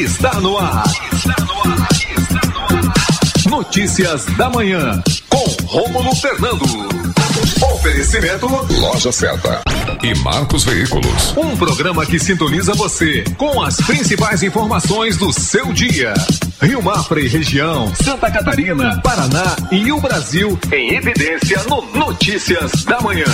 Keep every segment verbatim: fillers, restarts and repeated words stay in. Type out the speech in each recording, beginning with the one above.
está no ar. Está no ar. Está no ar. Notícias da manhã com Rômulo Fernando. Oferecimento Loja Certa e Marcos Veículos. Um programa que sintoniza você com as principais informações do seu dia. Rio Mafra e região, Santa Catarina, Paraná e o Brasil em evidência no Notícias da Manhã.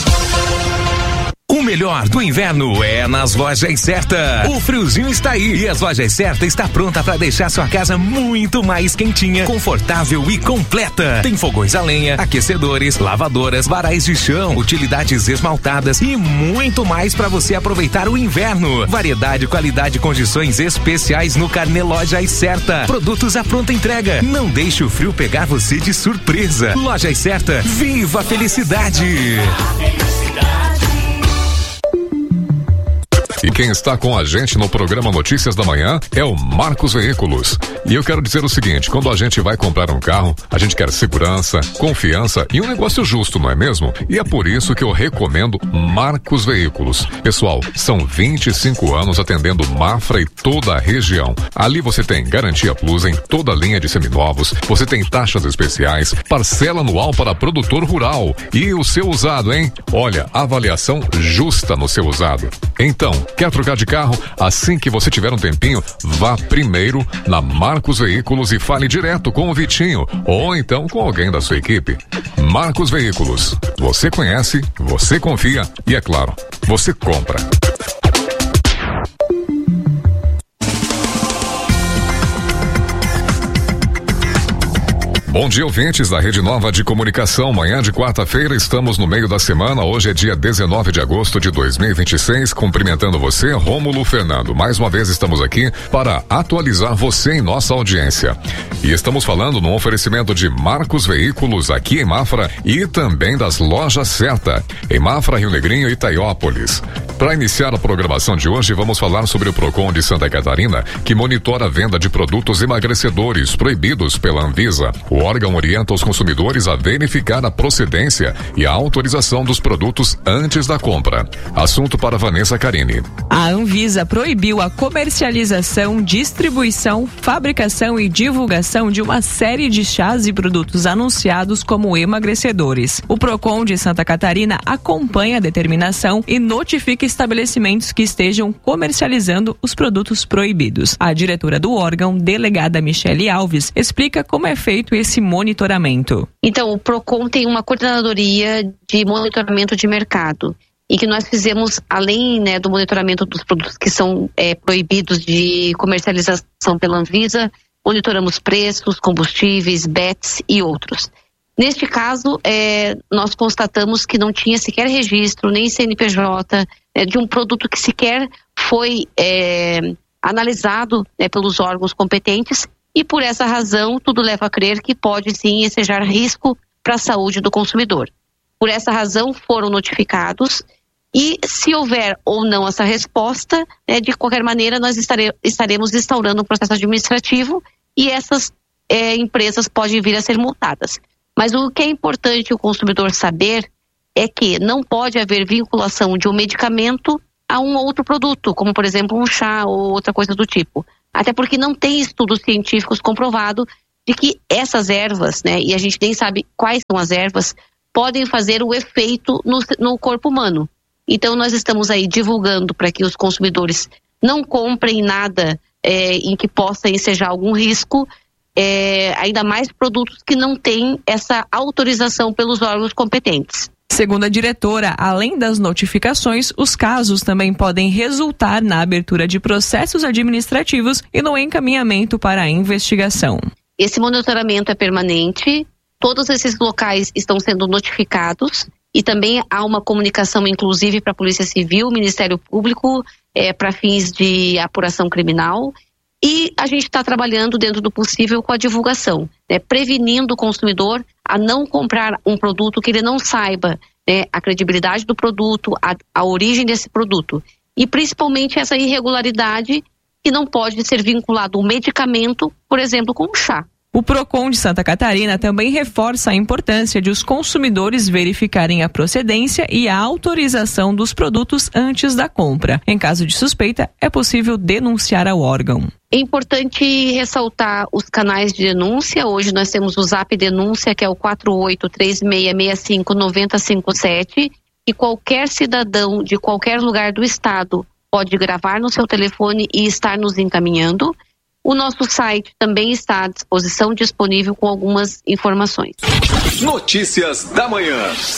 O melhor do inverno é nas Lojas Certa. O friozinho está aí e as Lojas Certa está pronta para deixar sua casa muito mais quentinha, confortável e completa. Tem fogões a lenha, aquecedores, lavadoras, varais de chão, utilidades esmaltadas e muito mais para você aproveitar o inverno. Variedade, qualidade e condições especiais no Carnê Lojas Certa. Produtos à pronta entrega. Não deixe o frio pegar você de surpresa. Lojas Certa, viva a felicidade! E quem está com a gente no programa Notícias da Manhã é o Marcos Veículos. E eu quero dizer o seguinte, quando a gente vai comprar um carro, a gente quer segurança, confiança e um negócio justo, não é mesmo? E é por isso que eu recomendo Marcos Veículos. Pessoal, são vinte e cinco anos atendendo Mafra e toda a região. Ali você tem garantia plus em toda a linha de seminovos, você tem taxas especiais, parcela anual para produtor rural. E o seu usado, hein? Olha, avaliação justa no seu usado. Então, quer trocar de carro? Assim que você tiver um tempinho, vá primeiro na Marcos Veículos e fale direto com o Vitinho ou então com alguém da sua equipe. Marcos Veículos. Você conhece, você confia e, é claro, você compra. Bom dia, ouvintes da Rede Nova de Comunicação. Manhã de quarta-feira, estamos no meio da semana. Hoje é dia dezenove de agosto de dois mil e vinte e seis. Cumprimentando você, Rômulo Fernando. Mais uma vez estamos aqui para atualizar você em nossa audiência. E estamos falando no oferecimento de Marcos Veículos aqui em Mafra e também das Lojas Certa, em Mafra, Rio Negrinho e Itaiópolis. Para iniciar a programação de hoje, vamos falar sobre o Procon de Santa Catarina, que monitora a venda de produtos emagrecedores proibidos pela Anvisa. O órgão orienta os consumidores a verificar a procedência e a autorização dos produtos antes da compra. Assunto para Vanessa Carini. A Anvisa proibiu a comercialização, distribuição, fabricação e divulgação de uma série de chás e produtos anunciados como emagrecedores. O Procon de Santa Catarina acompanha a determinação e notifica estabelecimentos que estejam comercializando os produtos proibidos. A diretora do órgão, delegada Michele Alves, explica como é feito esse monitoramento. Então, o Procon tem uma coordenadoria de monitoramento de mercado e que nós fizemos, além, né, do monitoramento dos produtos que são é, proibidos de comercialização pela Anvisa, monitoramos preços, combustíveis, B E Ts e outros. Neste caso, é, nós constatamos que não tinha sequer registro, nem C N P J, é, de um produto que sequer foi é, analisado, né, pelos órgãos competentes. E por essa razão, tudo leva a crer que pode sim ensejar risco para a saúde do consumidor. Por essa razão, foram notificados e se houver ou não essa resposta, né, de qualquer maneira, nós estare, estaremos instaurando um processo administrativo e essas é, empresas podem vir a ser multadas. Mas o que é importante o consumidor saber é que não pode haver vinculação de um medicamento a um outro produto, como por exemplo um chá ou outra coisa do tipo. Até porque não tem estudos científicos comprovados de que essas ervas, né, e a gente nem sabe quais são as ervas, podem fazer o efeito no, no corpo humano. Então nós estamos aí divulgando para que os consumidores não comprem nada é, em que possa ensejar algum risco, é, ainda mais produtos que não têm essa autorização pelos órgãos competentes. Segundo a diretora, além das notificações, os casos também podem resultar na abertura de processos administrativos e no encaminhamento para a investigação. Esse monitoramento é permanente, todos esses locais estão sendo notificados e também há uma comunicação, inclusive, para a Polícia Civil, Ministério Público, é, para fins de apuração criminal. E a gente está trabalhando dentro do possível com a divulgação, né, prevenindo o consumidor a não comprar um produto que ele não saiba, né, a credibilidade do produto, a, a origem desse produto. E principalmente essa irregularidade que não pode ser vinculado a um medicamento, por exemplo, com um chá. O Procon de Santa Catarina também reforça a importância de os consumidores verificarem a procedência e a autorização dos produtos antes da compra. Em caso de suspeita, é possível denunciar ao órgão. É importante ressaltar os canais de denúncia. Hoje nós temos o Zap Denúncia, que é o quatro oito três seis seis cinco nove zero cinco sete, e qualquer cidadão de qualquer lugar do estado pode gravar no seu telefone e estar nos encaminhando. O nosso site também está à disposição, disponível com algumas informações. Notícias da manhã.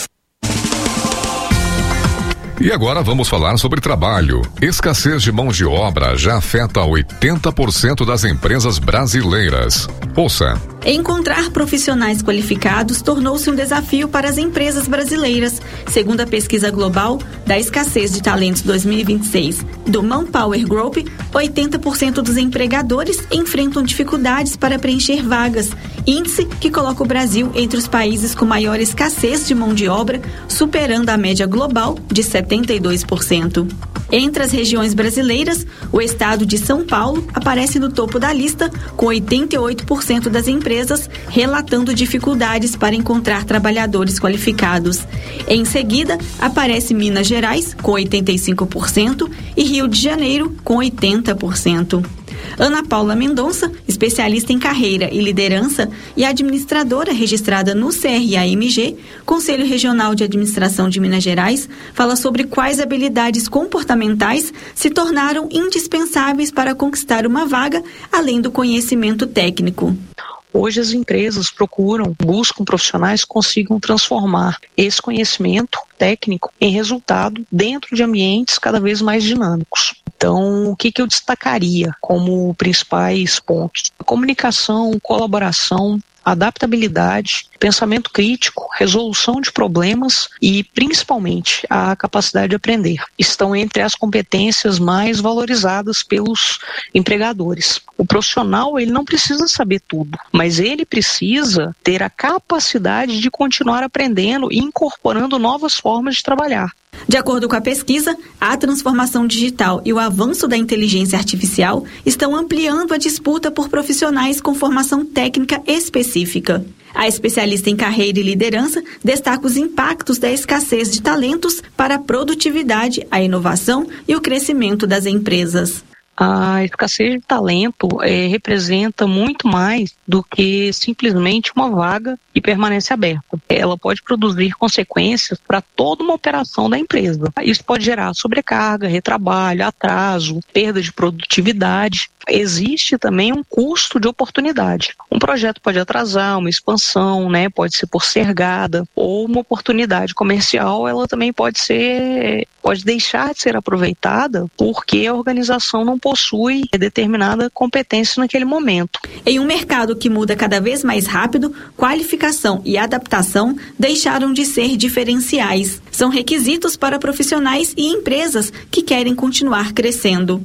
E agora vamos falar sobre trabalho. Escassez de mão de obra já afeta oitenta por cento das empresas brasileiras. Ouça. Encontrar profissionais qualificados tornou-se um desafio para as empresas brasileiras. Segundo a pesquisa global da escassez de talentos dois mil e vinte e seis do Manpower Group, oitenta por cento dos empregadores enfrentam dificuldades para preencher vagas, índice que coloca o Brasil entre os países com maior escassez de mão de obra, superando a média global de setenta e dois por cento. Entre as regiões brasileiras, o estado de São Paulo aparece no topo da lista, com oitenta e oito por cento das empresas relatando dificuldades para encontrar trabalhadores qualificados. Em seguida, aparece Minas Gerais, com oitenta e cinco por cento, e Rio de Janeiro, com oitenta por cento. Ana Paula Mendonça, especialista em carreira e liderança e administradora registrada no C R A M G, Conselho Regional de Administração de Minas Gerais, fala sobre quais habilidades comportamentais se tornaram indispensáveis para conquistar uma vaga, além do conhecimento técnico. Hoje as empresas procuram, buscam profissionais que consigam transformar esse conhecimento técnico em resultado dentro de ambientes cada vez mais dinâmicos. Então, o que, que eu destacaria como principais pontos? Comunicação, colaboração, adaptabilidade, pensamento crítico, resolução de problemas e, principalmente, a capacidade de aprender. Estão entre as competências mais valorizadas pelos empregadores. O profissional, ele não precisa saber tudo, mas ele precisa ter a capacidade de continuar aprendendo e incorporando novas formas de trabalhar. De acordo com a pesquisa, a transformação digital e o avanço da inteligência artificial estão ampliando a disputa por profissionais com formação técnica específica. A especialista em carreira e liderança destaca os impactos da escassez de talentos para a produtividade, a inovação e o crescimento das empresas. A escassez de talento é, representa muito mais do que simplesmente uma vaga que permanece aberta. Ela pode produzir consequências para toda uma operação da empresa. Isso pode gerar sobrecarga, retrabalho, atraso, perda de produtividade. Existe também um custo de oportunidade. Um projeto pode atrasar, uma expansão, né, pode ser postergada, ou uma oportunidade comercial, ela também pode ser, pode deixar de ser aproveitada porque a organização não possui determinada competência naquele momento. Em um mercado que muda cada vez mais rápido, qualificação e adaptação deixaram de ser diferenciais. São requisitos para profissionais e empresas que querem continuar crescendo.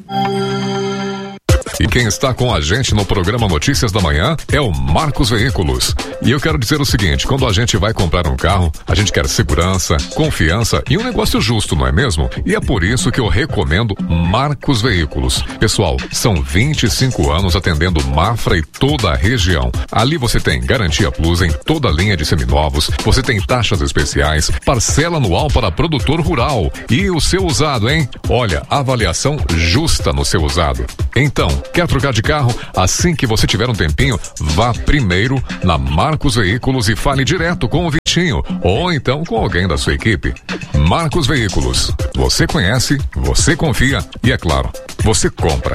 E quem está com a gente no programa Notícias da Manhã é o Marcos Veículos. E eu quero dizer o seguinte, quando a gente vai comprar um carro, a gente quer segurança, confiança e um negócio justo, não é mesmo? E é por isso que eu recomendo Marcos Veículos. Pessoal, são vinte e cinco anos atendendo Mafra e toda a região. Ali você tem garantia plus em toda a linha de seminovos, você tem taxas especiais, parcela anual para produtor rural. E o seu usado, hein? Olha, avaliação justa no seu usado. Então, quer trocar de carro? Assim que você tiver um tempinho, vá primeiro na Marcos Veículos e fale direto com o Vitinho ou então com alguém da sua equipe. Marcos Veículos. Você conhece, você confia e, é claro, você compra.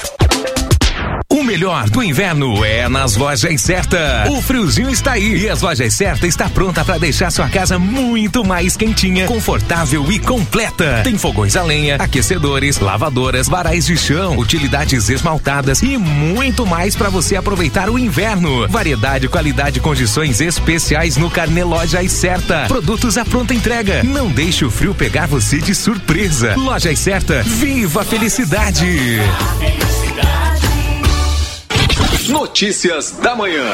O melhor do inverno é nas Lojas Certa. O friozinho está aí e as Lojas Certa está pronta para deixar sua casa muito mais quentinha, confortável e completa. Tem fogões a lenha, aquecedores, lavadoras, varais de chão, utilidades esmaltadas e muito mais para você aproveitar o inverno. Variedade, qualidade e condições especiais no Carnê Lojas Certa. Produtos à pronta entrega. Não deixe o frio pegar você de surpresa. Lojas Certa. Viva a felicidade! Notícias da Manhã.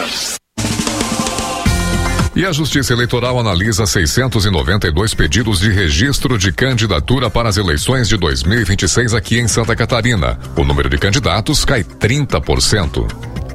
E a Justiça Eleitoral analisa seiscentos e noventa e dois pedidos de registro de candidatura para as eleições de dois mil e vinte e seis aqui em Santa Catarina. O número de candidatos cai trinta por cento.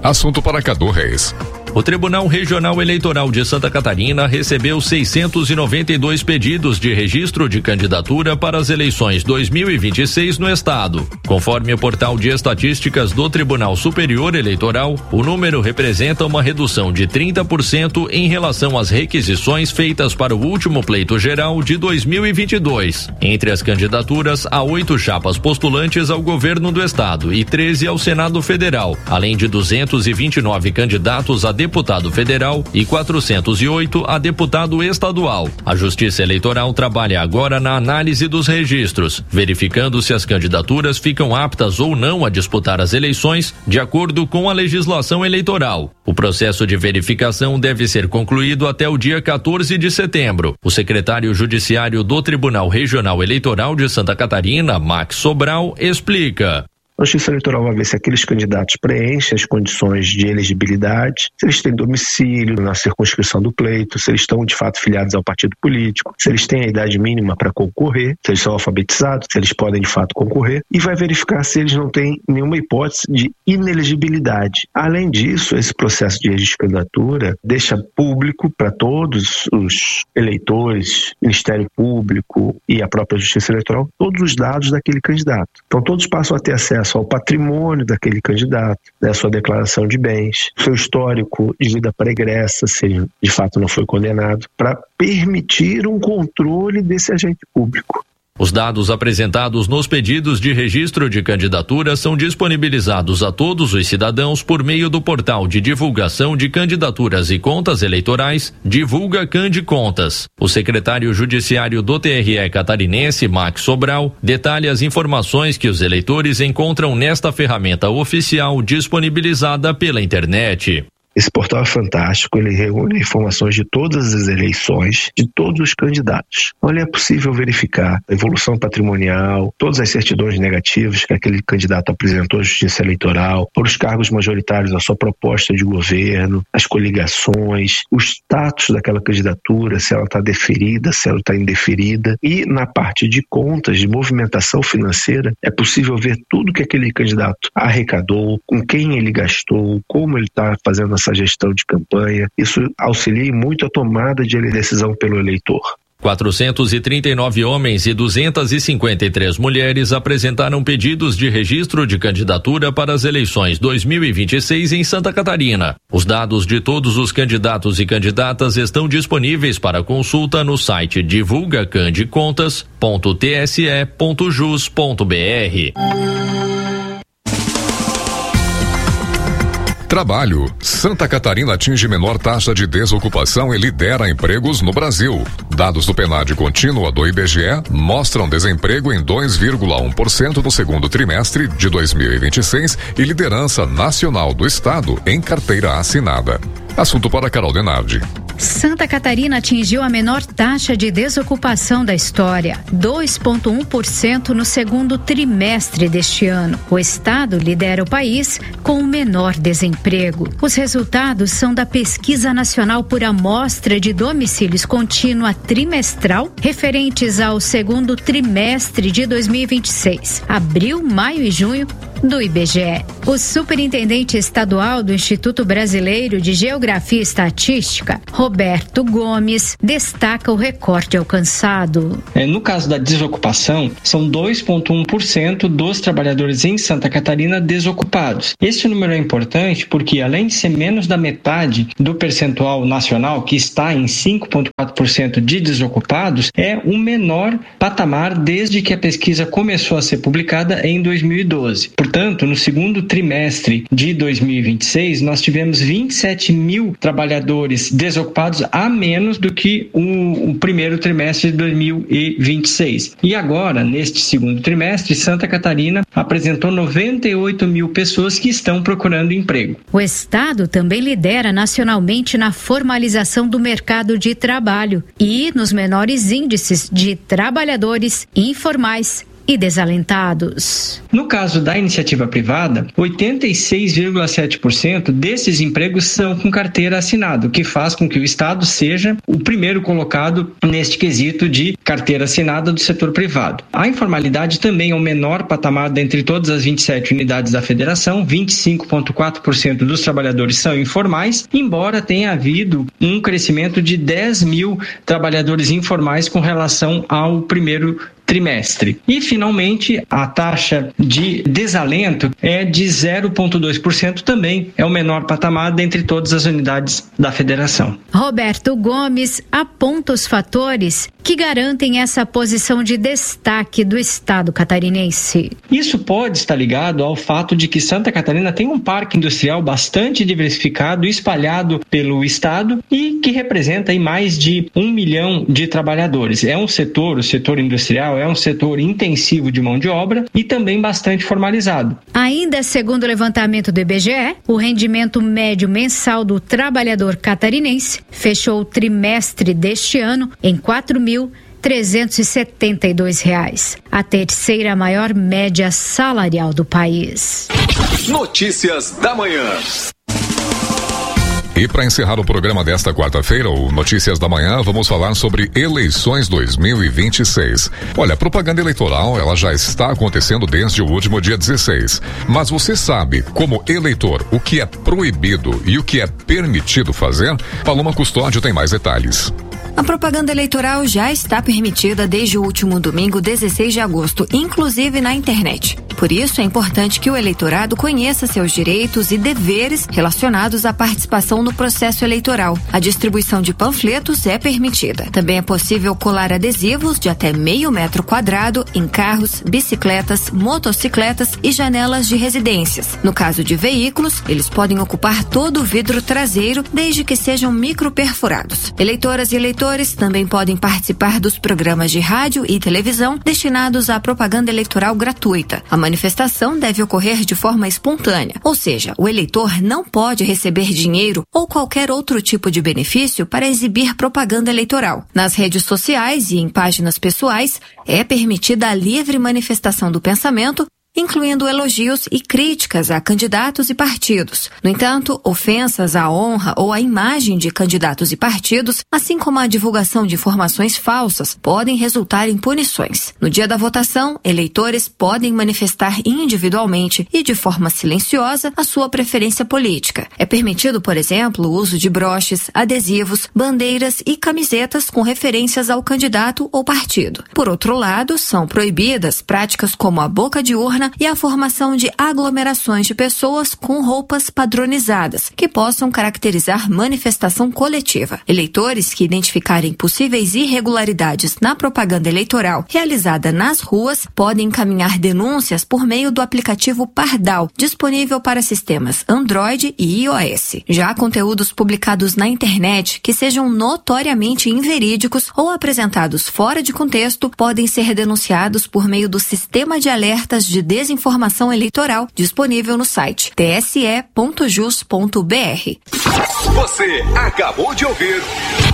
Assunto para Cadu Reis. O Tribunal Regional Eleitoral de Santa Catarina recebeu seiscentos e noventa e dois pedidos de registro de candidatura para as eleições dois mil e vinte e seis no estado. Conforme o portal de estatísticas do Tribunal Superior Eleitoral, o número representa uma redução de trinta por cento em relação às requisições feitas para o último pleito geral de dois mil e vinte e dois. Entre as candidaturas, há oito chapas postulantes ao governo do estado e treze ao Senado Federal, além de duzentos e vinte e nove candidatos a deputado federal e quatrocentos e oito a deputado estadual. A Justiça Eleitoral trabalha agora na análise dos registros, verificando se as candidaturas ficam aptas ou não a disputar as eleições de acordo com a legislação eleitoral. O processo de verificação deve ser concluído até o dia quatorze de setembro. O secretário judiciário do Tribunal Regional Eleitoral de Santa Catarina, Max Sobral, explica. A Justiça Eleitoral vai ver se aqueles candidatos preenchem as condições de elegibilidade, se eles têm domicílio na circunscrição do pleito, se eles estão de fato filiados ao partido político, se eles têm a idade mínima para concorrer, se eles são alfabetizados, se eles podem de fato concorrer, e vai verificar se eles não têm nenhuma hipótese de inelegibilidade. Além disso, esse processo de registro de candidatura deixa público para todos os eleitores, Ministério Público e a própria Justiça Eleitoral, todos os dados daquele candidato. Então todos passam a ter acesso ao patrimônio daquele candidato, né, sua declaração de bens, seu histórico de vida pregressa, se ele de fato não foi condenado, para permitir um controle desse agente público. Os dados apresentados nos pedidos de registro de candidatura são disponibilizados a todos os cidadãos por meio do portal de divulgação de candidaturas e contas eleitorais Divulga Candi Contas. O secretário judiciário do T R E catarinense, Max Sobral, detalha as informações que os eleitores encontram nesta ferramenta oficial disponibilizada pela internet. Esse portal é fantástico, ele reúne informações de todas as eleições, de todos os candidatos. Então, é possível verificar a evolução patrimonial, todas as certidões negativas que aquele candidato apresentou à Justiça Eleitoral, por os cargos majoritários, a sua proposta de governo, as coligações, o status daquela candidatura, se ela está deferida, se ela está indeferida. E na parte de contas, de movimentação financeira, é possível ver tudo que aquele candidato arrecadou, com quem ele gastou, como ele está fazendo essa gestão de campanha. Isso auxilia muito a tomada de decisão pelo eleitor. quatrocentos e trinta e nove homens e duzentas e cinquenta e três mulheres apresentaram pedidos de registro de candidatura para as eleições dois mil e vinte e seis em Santa Catarina. Os dados de todos os candidatos e candidatas estão disponíveis para consulta no site divulga candi contas ponto t s e ponto jus ponto b r. Trabalho. Santa Catarina atinge menor taxa de desocupação e lidera empregos no Brasil. Dados do PNAD contínua do I B G E mostram desemprego em dois vírgula um por cento no segundo trimestre de dois mil e vinte e seis e liderança nacional do estado em carteira assinada. Assunto para Carol Denardi. Santa Catarina atingiu a menor taxa de desocupação da história, dois vírgula um por cento no segundo trimestre deste ano. O estado lidera o país com o menor desemprego. Os resultados são da Pesquisa Nacional por Amostra de Domicílios Contínua Trimestral, referentes ao segundo trimestre de dois mil e vinte e seis, abril, maio e junho, do I B G E. O superintendente estadual do Instituto Brasileiro de Geografia e Estatística, Roberto Gomes, destaca o recorde alcançado. É, no caso da desocupação, são dois vírgula um por cento dos trabalhadores em Santa Catarina desocupados. Este número é importante porque, além de ser menos da metade do percentual nacional, que está em cinco vírgula quatro por cento de desocupados, é o menor patamar desde que a pesquisa começou a ser publicada em dois mil e doze. Portanto, no segundo trimestre de dois mil e vinte e seis, nós tivemos vinte e sete mil trabalhadores desocupados a menos do que o, o primeiro trimestre de dois mil e vinte e seis. E agora, neste segundo trimestre, Santa Catarina apresentou noventa e oito mil pessoas que estão procurando emprego. O estado também lidera nacionalmente na formalização do mercado de trabalho e nos menores índices de trabalhadores informais e desalentados. No caso da iniciativa privada, oitenta e seis vírgula sete por cento desses empregos são com carteira assinada, o que faz com que o Estado seja o primeiro colocado neste quesito de carteira assinada do setor privado. A informalidade também é o menor patamar dentre todas as vinte e sete unidades da federação, vinte e cinco vírgula quatro por cento dos trabalhadores são informais, embora tenha havido um crescimento de dez mil trabalhadores informais com relação ao primeiro trimestre. E, finalmente, a taxa de desalento é de zero vírgula dois por cento, também é o menor patamar dentre todas as unidades da federação. Roberto Gomes aponta os fatores que garantem essa posição de destaque do Estado catarinense. Isso pode estar ligado ao fato de que Santa Catarina tem um parque industrial bastante diversificado, espalhado pelo Estado e que representa aí mais de um milhão de trabalhadores. É um setor, o setor industrial, é um setor intensivo de mão de obra e também bastante formalizado. Ainda segundo o levantamento do I B G E, o rendimento médio mensal do trabalhador catarinense fechou o trimestre deste ano em quatro mil trezentos e setenta e dois reais, a terceira maior média salarial do país. Notícias da manhã. E para encerrar o programa desta quarta-feira, o Notícias da Manhã, vamos falar sobre eleições dois mil e vinte e seis. Olha, a propaganda eleitoral, ela já está acontecendo desde o último dia dezesseis. Mas você sabe, como eleitor, o que é proibido e o que é permitido fazer? Paloma Custódio tem mais detalhes. A propaganda eleitoral já está permitida desde o último domingo, dezesseis de agosto, inclusive na internet. Por isso, é importante que o eleitorado conheça seus direitos e deveres relacionados à participação no processo eleitoral. A distribuição de panfletos é permitida. Também é possível colar adesivos de até meio metro quadrado em carros, bicicletas, motocicletas e janelas de residências. No caso de veículos, eles podem ocupar todo o vidro traseiro, desde que sejam microperfurados. Eleitoras e eleitores também podem participar dos programas de rádio e televisão destinados à propaganda eleitoral gratuita. A manifestação deve ocorrer de forma espontânea, ou seja, o eleitor não pode receber dinheiro ou qualquer outro tipo de benefício para exibir propaganda eleitoral. Nas redes sociais e em páginas pessoais, é permitida a livre manifestação do pensamento, incluindo elogios e críticas a candidatos e partidos. No entanto, ofensas à honra ou à imagem de candidatos e partidos, assim como a divulgação de informações falsas, podem resultar em punições. No dia da votação, eleitores podem manifestar individualmente e de forma silenciosa a sua preferência política. É permitido, por exemplo, o uso de broches, adesivos, bandeiras e camisetas com referências ao candidato ou partido. Por outro lado, são proibidas práticas como a boca de urna e a formação de aglomerações de pessoas com roupas padronizadas, que possam caracterizar manifestação coletiva. Eleitores que identificarem possíveis irregularidades na propaganda eleitoral realizada nas ruas podem encaminhar denúncias por meio do aplicativo Pardal, disponível para sistemas Android e iOS. Já conteúdos publicados na internet que sejam notoriamente inverídicos ou apresentados fora de contexto podem ser denunciados por meio do sistema de alertas de desinformação eleitoral disponível no site t s e ponto jus ponto b r. Você acabou de ouvir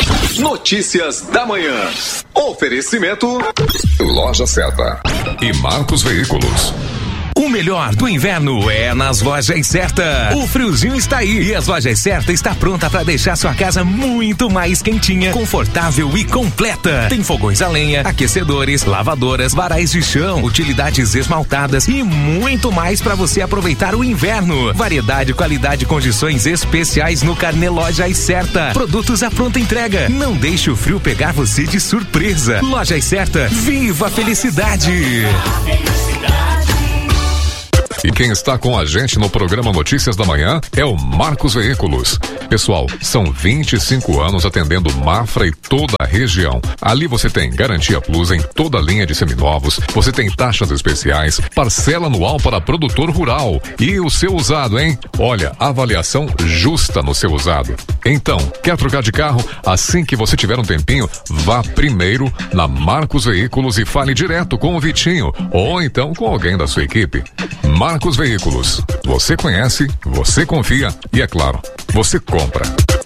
Notícias da Manhã. Oferecimento Loja Certa e Marcos Veículos. O melhor do inverno é nas Lojas Certa. O friozinho está aí e as Lojas Certa está pronta para deixar sua casa muito mais quentinha, confortável e completa. Tem fogões a lenha, aquecedores, lavadoras, varais de chão, utilidades esmaltadas e muito mais para você aproveitar o inverno. Variedade, qualidade e condições especiais no Carnê Lojas Certa. Produtos à pronta entrega. Não deixe o frio pegar você de surpresa. Lojas Certa, viva a felicidade! E quem está com a gente no programa Notícias da Manhã é o Marcos Veículos. Pessoal, são vinte e cinco anos atendendo Mafra e toda a região. Ali você tem garantia plus em toda a linha de seminovos, você tem taxas especiais, parcela anual para produtor rural. E o seu usado, hein? Olha, avaliação justa no seu usado. Então, quer trocar de carro? Assim que você tiver um tempinho, vá primeiro na Marcos Veículos e fale direto com o Vitinho, ou então com alguém da sua equipe. Marcos Veículos. Você conhece, você confia e, é claro, você compra.